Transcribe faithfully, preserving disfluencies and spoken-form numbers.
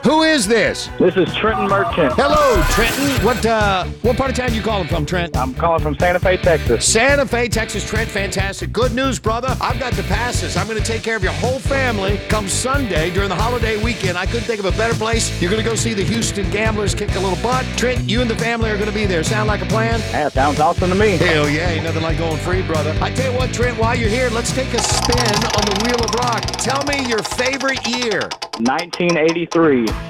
Who is this? This is Trenton Merchant. Hello, Trenton. What uh, what part of town you calling from, Trent? I'm calling from Santa Fe, Texas. Santa Fe, Texas. Trent, fantastic. Good news, brother. I've got the passes. I'm going to take care of your whole family come Sunday during the holiday weekend. I couldn't think of a better place. You're going to go see the Houston Gamblers kick a little butt. Trent, you and the family are going to be there. Sound like a plan? Yeah, sounds awesome to me. Hell yeah, ain't nothing like going free, brother. I tell you what, Trent, while you're here, let's take a spin on the Wheel of Rock. Tell me your favorite year. nineteen eighty-three.